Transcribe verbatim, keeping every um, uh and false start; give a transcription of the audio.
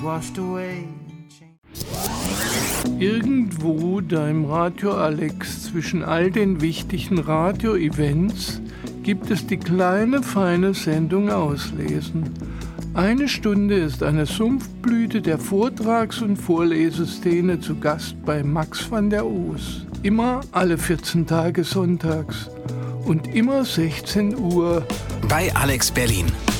washed away. Irgendwo da im Radio Alex zwischen all den wichtigen Radio-Events gibt es die kleine, feine Sendung Auslesen. Eine Stunde ist eine Sumpfblüte der Vortrags- und Vorleseszene zu Gast bei Max van der Oos. Immer alle vierzehn Tage sonntags und immer sechzehn Uhr bei Alex Berlin.